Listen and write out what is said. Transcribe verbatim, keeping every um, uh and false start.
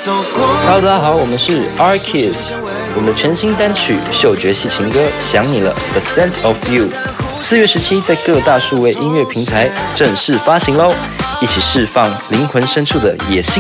Hello， 大家好，我们是 R-Kiss， 我们的全新单曲嗅觉系情歌《想你了》The Sense of You， 四月十七在各大数位音乐平台正式发行喽！一起释放灵魂深处的野性。